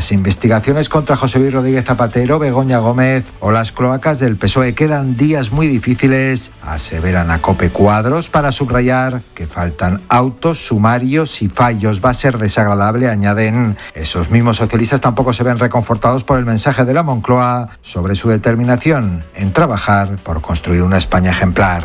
Las investigaciones contra José Luis Rodríguez Zapatero, Begoña Gómez o las cloacas del PSOE quedan días muy difíciles, aseveran a COPE Cuadros, para subrayar que faltan autos, sumarios y fallos. Va a ser desagradable, añaden. Esos mismos socialistas tampoco se ven reconfortados por el mensaje de la Moncloa sobre su determinación en trabajar por construir una España ejemplar.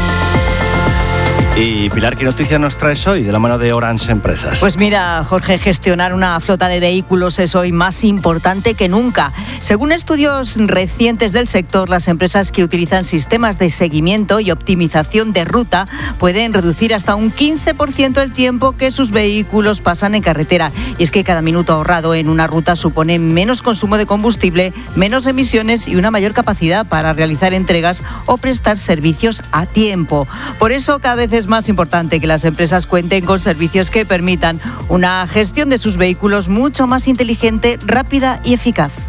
Y Pilar, ¿qué noticias nos traes hoy de la mano de Orange Empresas? Pues mira, Jorge, gestionar una flota de vehículos es hoy más importante que nunca. Según estudios recientes del sector, las empresas que utilizan sistemas de seguimiento y optimización de ruta pueden reducir hasta un 15% el tiempo que sus vehículos pasan en carretera. Y es que cada minuto ahorrado en una ruta supone menos consumo de combustible, menos emisiones y una mayor capacidad para realizar entregas o prestar servicios a tiempo. Por eso, cada vez es más importante que las empresas cuenten con servicios que permitan una gestión de sus vehículos mucho más inteligente, rápida y eficaz.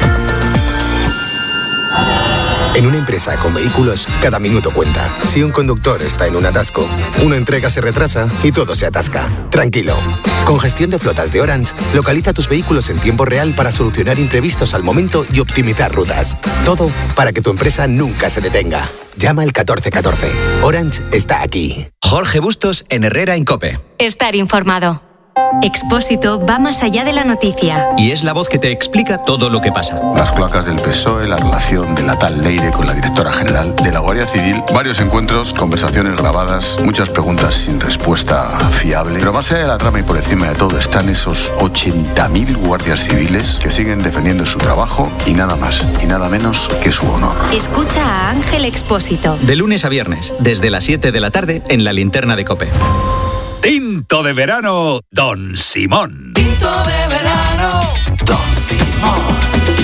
En una empresa con vehículos, cada minuto cuenta. Si un conductor está en un atasco, una entrega se retrasa y todo se atasca. Tranquilo. Con gestión de flotas de Orange, localiza tus vehículos en tiempo real para solucionar imprevistos al momento y optimizar rutas. Todo para que tu empresa nunca se detenga. Llama al 1414. Orange está aquí. Jorge Bustos en Herrera en COPE. Estar informado. Expósito va más allá de la noticia. Y es la voz que te explica todo lo que pasa. Las cloacas del PSOE, la relación de la tal Leire con la directora general de la Guardia Civil, varios encuentros, conversaciones grabadas, muchas preguntas sin respuesta fiable. Pero más allá de la trama y por encima de todo están esos 80.000 guardias civiles que siguen defendiendo su trabajo y nada más y nada menos que su honor. Escucha a Ángel Expósito. De lunes a viernes, desde las 7 de la tarde en la linterna de COPE. Tinto de verano, Don Simón. Tinto de verano, Don Simón.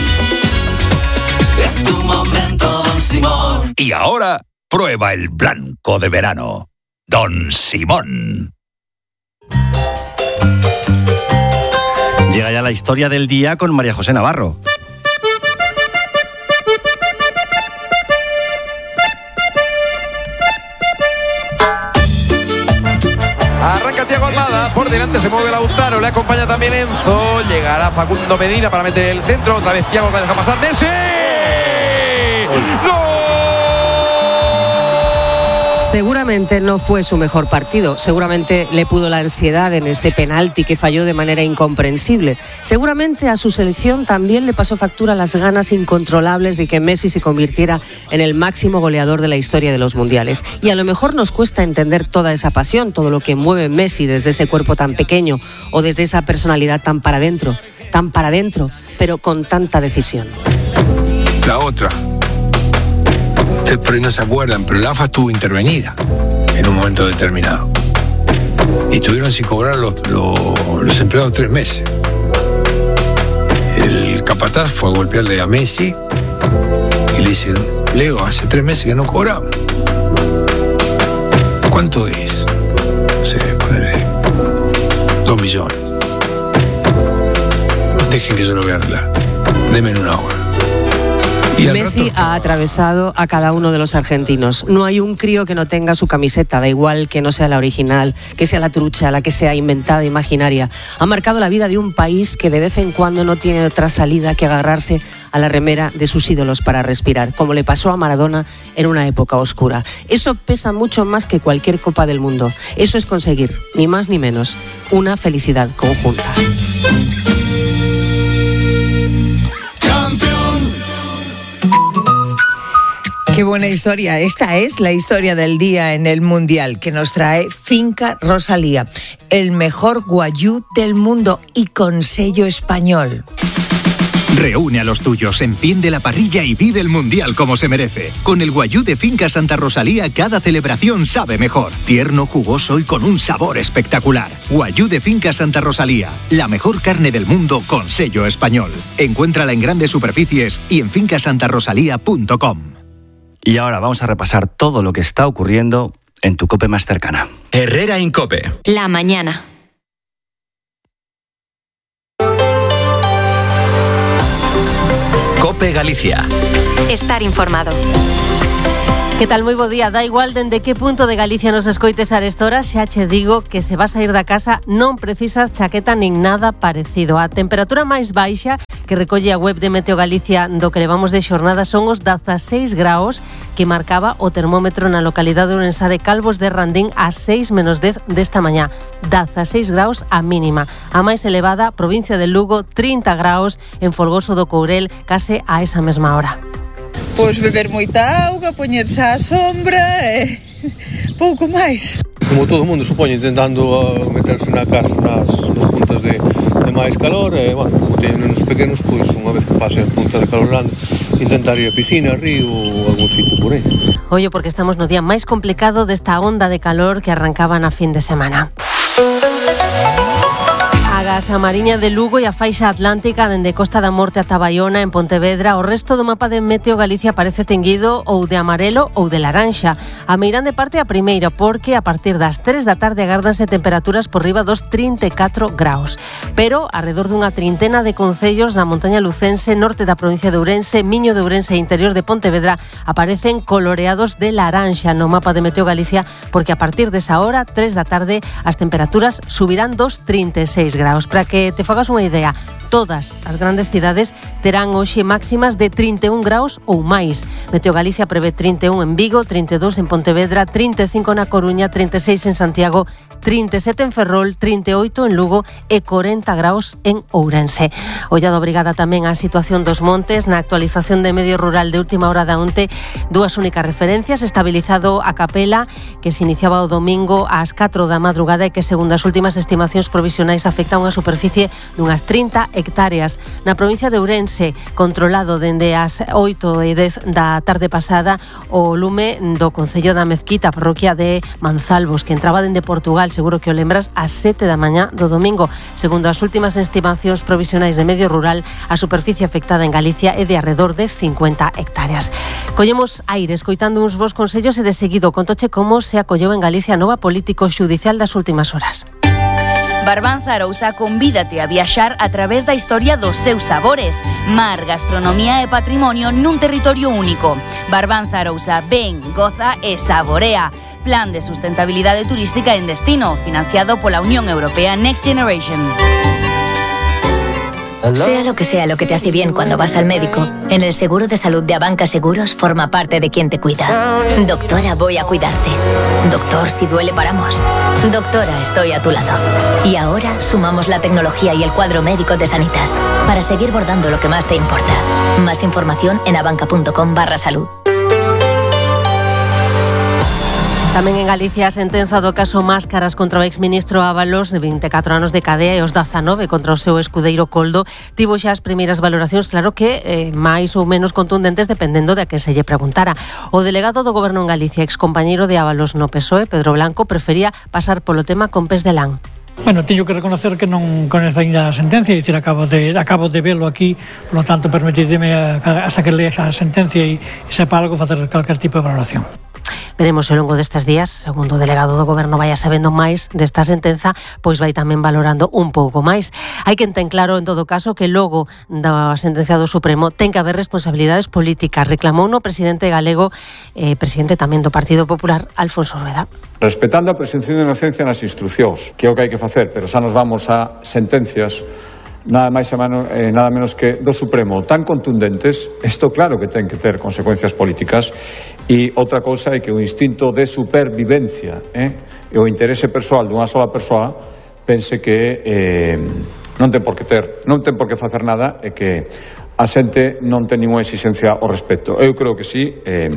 Es tu momento, Don Simón. Y ahora, prueba el blanco de verano, Don Simón. Llega ya la historia del día con María José Navarro. Arranca Thiago Almada, por delante se mueve Lautaro, le acompaña también Enzo, llegará Facundo Medina para meter el centro, otra vez Thiago que la deja pasar, ¡Messi! ¡Gol! Seguramente no fue su mejor partido, seguramente le pudo la ansiedad en ese penalti que falló de manera incomprensible. Seguramente a su selección también le pasó factura las ganas incontrolables de que Messi se convirtiera en el máximo goleador de la historia de los mundiales. Y a lo mejor nos cuesta entender toda esa pasión, todo lo que mueve Messi desde ese cuerpo tan pequeño o desde esa personalidad tan para adentro, pero con tanta decisión. La otra. Ustedes por ahí no se acuerdan, pero la AFA estuvo intervenida en un momento determinado. Y estuvieron sin cobrar los empleados 3 meses. El capataz fue a golpearle a Messi y le dice: Leo, hace 3 meses que no cobramos. ¿Cuánto es? No sé, ponerle 2 millones. Dejen que yo lo voy a arreglar. Denme una hora. Messi ha atravesado a cada uno de los argentinos. No hay un crío que no tenga su camiseta, da igual que no sea la original, que sea la trucha, la que sea inventada, imaginaria. Ha marcado la vida de un país que de vez en cuando no tiene otra salida que agarrarse a la remera de sus ídolos para respirar, como le pasó a Maradona en una época oscura. Eso pesa mucho más que cualquier Copa del Mundo. Eso es conseguir, ni más ni menos, una felicidad conjunta. Qué buena historia. Esta es la historia del día en el Mundial que nos trae Finca Rosalía, el mejor guayú del mundo y con sello español. Reúne a los tuyos, enciende la parrilla y vive el Mundial como se merece. Con el guayú de Finca Santa Rosalía, cada celebración sabe mejor. Tierno, jugoso y con un sabor espectacular. Guayú de Finca Santa Rosalía, la mejor carne del mundo con sello español. Encuéntrala en grandes superficies y en fincasantarosalía.com. Y ahora vamos a repasar todo lo que está ocurriendo en tu COPE más cercana. Herrera en COPE. La mañana. COPE Galicia. Estar informado. Que tal, moi bo día. Da igual dende que punto de Galicia nos escoites a esta hora, xa che digo que se vas a ir da casa non precisas chaqueta nin nada parecido. A temperatura máis baixa que recolle a web de Meteo Galicia do que levamos de xornada son os 16 graus que marcaba o termómetro na localidade ourensá de Calvos de Randín a 6 menos 10 desta mañá. 16 graus a mínima. A máis elevada, provincia de Lugo, 30 graus en Folgoso do Courel, case a esa mesma hora. Pois beber moita auga, poñerse á sombra e pouco máis. Como todo o mundo, supoño, intentando meterse na casa nas puntas de máis calor e, bueno, como teñen nenos pequenos, pois unha vez que pase a punta de calor grande, intentar ir a piscina, río ou algún sitio por aí. Ollo, porque estamos no día máis complicado desta onda de calor que arrancaba na fin de semana. A Mariña de Lugo e a faixa atlántica dende Costa da Morte ata Baiona en Pontevedra, o resto do mapa de Meteo Galicia parece tenguido ou de amarelo ou de laranxa. A meirán de parte a primeira, porque a partir das 3 da tarde agárdanse temperaturas por riba dos 34 graus. Pero, alrededor dunha trintena de concellos na montaña lucense, norte da provincia de Ourense, Miño de Ourense e interior de Pontevedra aparecen coloreados de laranxa no mapa de Meteo Galicia, porque a partir desa hora, 3 da tarde, as temperaturas subirán dos 36 graus. Para que te fagas unha idea, todas as grandes cidades terán hoxe máximas de 31 graus ou máis. Meteo Galicia prevé 31 en Vigo, 32 en Pontevedra, 35 na Coruña, 36 en Santiago, 37 en Ferrol, 38 en Lugo e 40 graus en Ourense. Ollado obrigada tamén á situación dos montes. Na actualización de medio rural de última hora da onte, dúas únicas referencias: estabilizado a capela, que se iniciaba o domingo ás 4 da madrugada e que, segundo as últimas estimacións provisionais, afecta unha superficie dunhas 30 hectáreas. Na provincia de Ourense, controlado dende as 8 e 10 da tarde pasada, o lume do concello da Mezquita, parroquia de Manzalvos, que entraba dende Portugal, seguro que o lembras, ás 7 da mañá do domingo. Segundo as últimas estimacións provisionais de medio rural, a superficie afectada en Galicia é de alrededor de 50 hectáreas. Collemos aire escoitando uns bons consellos e de seguido contoche como se acolleu en Galicia a nova político xudicial das últimas horas. Barbanza Arousa convídate a viaxar a través da historia dos seus sabores. Mar, gastronomía e patrimonio nun territorio único. Barbanza Arousa, ven, goza e saborea. Plan de sustentabilidade turística en destino, financiado pola Unión Europea Next Generation. Sea lo que te hace bien cuando vas al médico, en el seguro de salud de Abanca Seguros forma parte de quien te cuida. Doctora, voy a cuidarte. Doctor, si duele paramos. Doctora, estoy a tu lado. Y ahora sumamos la tecnología y el cuadro médico de Sanitas para seguir bordando lo que más te importa. Más información en abanca.com/salud. Tamén en Galicia a sentenza do caso Máscaras contra o exministro Ábalos, de 24 anos de cadea, e os 19 contra o seu escudeiro Coldo, tivo xa as primeiras valoracións, claro que máis ou menos contundentes dependendo de a que se lle preguntara. O delegado do Goberno en Galicia, excompañeiro de Ábalos no PSOE, Pedro Blanco, prefería pasar polo tema con pés de lan. Bueno, teño que reconocer que non coñezo ainda a sentencia, e dicir, acabo de velo aquí, por lo tanto, permitideme hasta que lea a sentencia e sepa algo facer calquer tipo de valoración. Veremos ao longo destes días, segundo o delegado do Goberno vai sabendo máis desta sentenza, pois vai tamén valorando un pouco máis. Hai quen ten claro, en todo caso, que logo da sentencia do Supremo ten que haber responsabilidades políticas. Reclamou no presidente galego, presidente tamén do Partido Popular, Alfonso Rueda. Respetando a presunción de inocencia nas instruccións, que é o que hai que facer, pero xa nos vamos a sentencias nada máis e nada menos que do Supremo tan contundentes. Isto claro que ten que ter consecuencias políticas. E outra cousa é que o instinto de supervivencia e o interese persoal dunha sola persoa pense que non ten por que facer nada e que a xente non ten ninguna exigencia ao respecto. Eu creo que sí,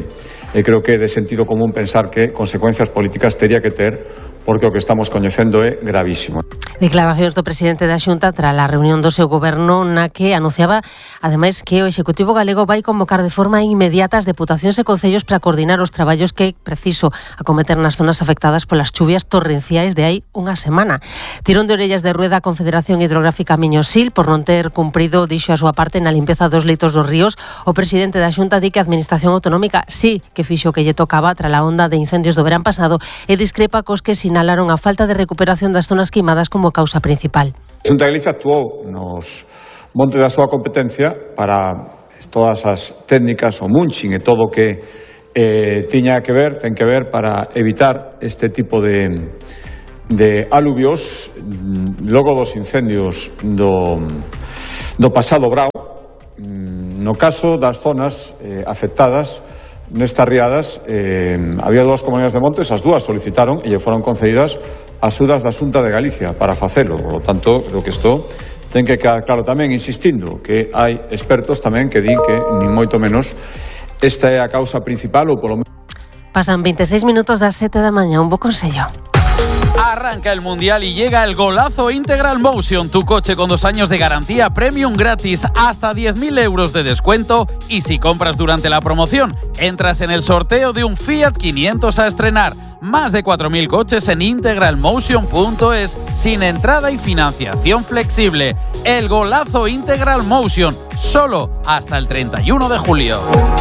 e creo que é de sentido común pensar que consecuencias políticas tería que ter, porque o que estamos coñecendo é gravísimo. Declaracións do presidente da Xunta tras a reunión do seu goberno, na que anunciaba, ademais, que o Executivo galego vai convocar de forma inmediata as deputacións e concellos para coordinar os traballos que é preciso acometer nas zonas afectadas polas chuvias torrenciais de hai unha semana. Tirón de orellas de Rueda a Confederación Hidrográfica Miño-Sil por non ter cumprido, dixo a súa parte, na limpeza dos leitos dos ríos. O presidente da Xunta di que a Administración Autonómica sí que fixo o que lle tocaba tras a onda de incendios do verán pasado e discrepa cos que sinalaron a falta de recuperación das zonas queimadas como causa principal. A Xunta de Galicia actuou nos montes da súa competencia para todas as técnicas, o munching e todo o que ten que ver para evitar este tipo de aluvios logo dos incendios do pasado brao. No caso das zonas afectadas nestas riadas, había 2 comunidades de montes, as 2 solicitaron e lle foron concedidas axudas da Xunta de Galicia para facelo. Por lo tanto, creo que isto ten que quedar claro tamén, insistindo, que hai expertos tamén que din que, nin moito menos, esta é a causa principal ou polo menos. Pasan 26 minutos das 7 da mañá, un bo consello. Arranca el Mundial y llega el golazo Integral Motion, tu coche con 2 años de garantía premium gratis, hasta 10.000 euros de descuento, y si compras durante la promoción, entras en el sorteo de un Fiat 500 a estrenar. Más de 4.000 coches en integralmotion.es, sin entrada y financiación flexible. El golazo Integral Motion, solo hasta el 31 de julio.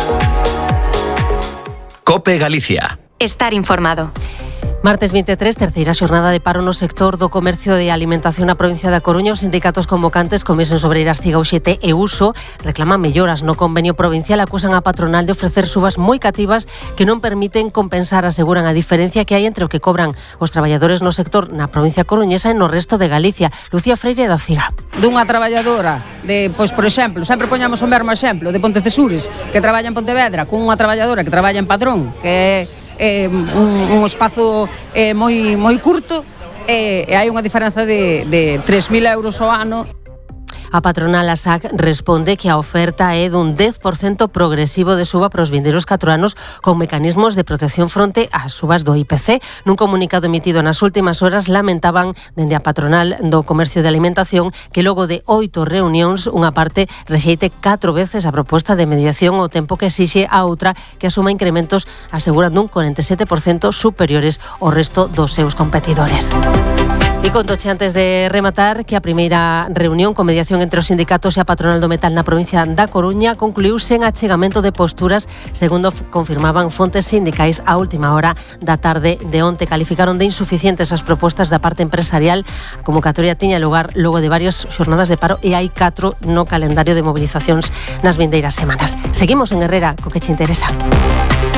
COPE Galicia. Estar informado. Martes 23, terceira xornada de paro no sector do comercio de alimentación na provincia da Coruña. Os sindicatos convocantes Comisións Obreiras Ciga, UGT e Uso reclaman melloras no convenio provincial, acusan a patronal de ofrecer subas moi cativas que non permiten compensar, aseguran, a diferencia que hai entre o que cobran os traballadores no sector na provincia coruñesa e no resto de Galicia. Lucía Freire da Ciga. Dunha traballadora de, pois por exemplo, sempre poñamos o mesmo exemplo de Pontecesures, que traballa en Pontevedra, cunha traballadora que traballa en Padrón, que é un espazo moi curto, e hai unha diferenza de 3.000 euros ao ano. A patronal ASAC responde que a oferta é dun 10% progresivo de suba para os vindeiros 4 anos, con mecanismos de protección fronte ás subas do IPC. Nun comunicado emitido nas últimas horas, lamentaban dende a patronal do comercio de alimentación que logo de 8 reunións unha parte rexeite 4 veces a proposta de mediación, ao tempo que exixe a outra que asuma incrementos, asegurando un 47% superiores ao resto dos seus competidores. E contoche antes de rematar que a primeira reunión con mediación entre os sindicatos e a patronal do metal na provincia da Coruña concluíuse en achegamento de posturas, segundo confirmaban fontes sindicais a última hora da tarde de onte. Calificaron de insuficientes as propostas da parte empresarial. A convocatoria tiña lugar logo de varias xornadas de paro e hai 4 no calendario de movilizacións nas vindeiras semanas. Seguimos en Herrera, co que che interesa.